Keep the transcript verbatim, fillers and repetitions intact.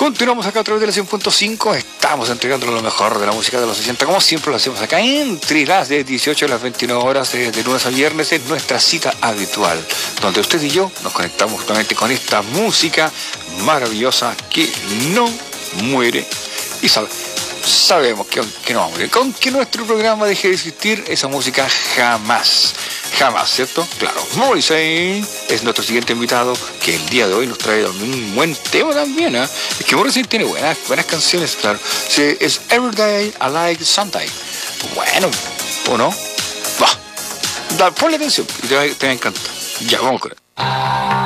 Continuamos acá a través de la cien punto cinco. Estamos entregando lo mejor de la música de los sesenta, como siempre lo hacemos acá entre las de dieciocho a las veintinueve horas, de, de lunes a viernes, en nuestra cita habitual, donde usted y yo nos conectamos justamente con esta música maravillosa que no muere y sabe. Sabemos que, que no va a morir. Con que nuestro programa deje de existir, esa música jamás, jamás, ¿cierto? Claro. Morrissey es nuestro siguiente invitado, que el día de hoy nos trae un buen tema también, ¿eh? Es que Morrissey tiene buenas, buenas canciones, claro. Sí, es Everyday I Like Sunday. Bueno, ¿o no? Va. Da, ponle atención, y te va, te va a encantar. Ya, vamos con él.